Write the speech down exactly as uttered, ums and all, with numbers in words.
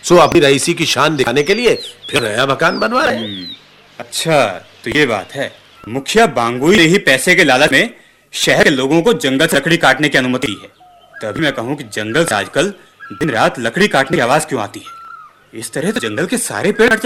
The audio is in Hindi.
सो अपनी रईसी की शान दिखाने के लिए फिर नया मकान बनवा रहे हैं। अच्छा, तो ये बात है। मुखिया बांगुई ने ही पैसे के लालच में शहर के लोगों को जंगल से लकड़ी काटने की अनुमति दी है। तभी मैं कहूँ कि जंगल से आजकल दिन रात लकड़ी काटने की आवाज क्यों आती है। इस तरह तो जंगल के सारे पेड़